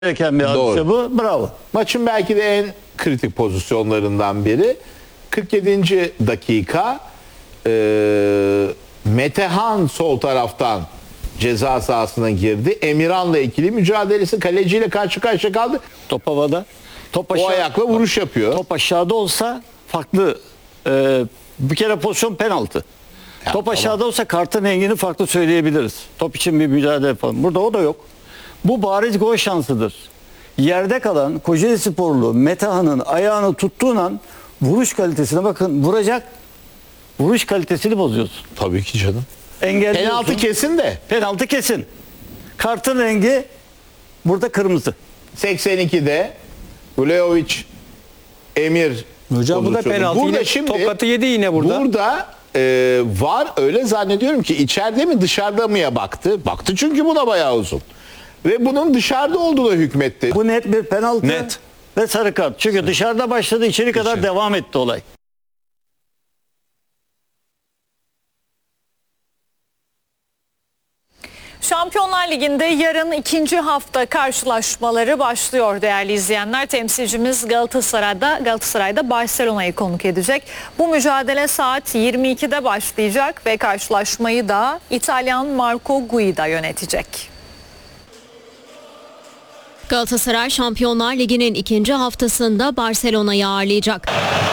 gereken bir hadise bu. Bravo. Maçın belki de en kritik pozisyonlarından biri. 47. dakika Metehan sol taraftan ceza sahasına girdi. Emirhan'la ikili mücadelesi, kaleciyle karşı karşıya kaldı. Top havada. Top aşağı, O ayakla vuruş yapıyor. top aşağıda olsa farklı. Bir kere pozisyon penaltı. Ya, top aşağıda olsa kartın rengini farklı söyleyebiliriz. Top için bir mücadele yapalım. Burada o da yok. Bu bariz gol şansıdır. Yerde kalan Kocaeli Sporlu Metehan'ın ayağını tuttuğun an vuruş kalitesine bakın, vuracak. Vuruş kalitesini bozuyorsun. Tabii ki canım. Engelliyorsun. Penaltı kesin de. Penaltı kesin. Kartın rengi burada kırmızı. 82'de Vlahovic Emir Hocam bu da pozisyonu. penaltı. Burada Yine şimdi tokatı yedi yine burada. Burada var, öyle zannediyorum ki içeride mi dışarıda mıya baktı. Baktı çünkü bu da bayağı uzun. Ve bunun dışarıda olduğuna hükmetti. Bu net bir penaltı. Net. Ve sarı kart. Çünkü dışarıda başladı, içeri kadar devam etti olay. Şampiyonlar Ligi'nde yarın ikinci hafta karşılaşmaları başlıyor değerli izleyenler. Temsilcimiz Galatasaray'da Barcelona'yı konuk edecek. Bu mücadele saat 22'de başlayacak ve karşılaşmayı da İtalyan Marco Guida yönetecek. Galatasaray Şampiyonlar Ligi'nin ikinci haftasında Barcelona'yı ağırlayacak.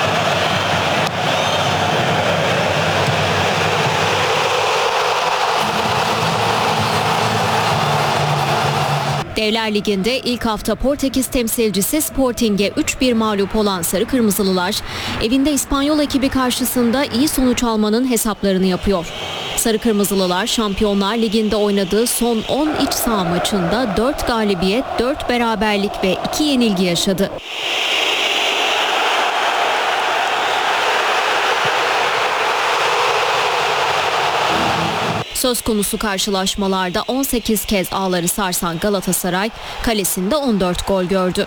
Devler Ligi'nde ilk hafta Portekiz temsilcisi Sporting'e 3-1 mağlup olan Sarı Kırmızılılar, evinde İspanyol ekibi karşısında iyi sonuç almanın hesaplarını yapıyor. Sarı Kırmızılılar Şampiyonlar Ligi'nde oynadığı son 10 iç saha maçında 4 galibiyet, 4 beraberlik ve 2 yenilgi yaşadı. Söz konusu karşılaşmalarda 18 kez ağları sarsan Galatasaray kalesinde 14 gol gördü.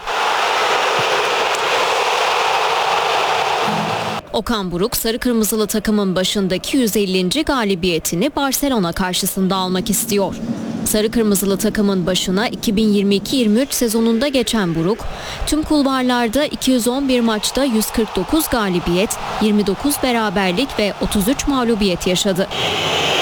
Okan Buruk, Sarı Kırmızılı takımın başındaki 150. galibiyetini Barcelona karşısında almak istiyor. Sarı Kırmızılı takımın başına 2022-23 sezonunda geçen Buruk, tüm kulvarlarda 211 maçta 149 galibiyet, 29 beraberlik ve 33 mağlubiyet yaşadı.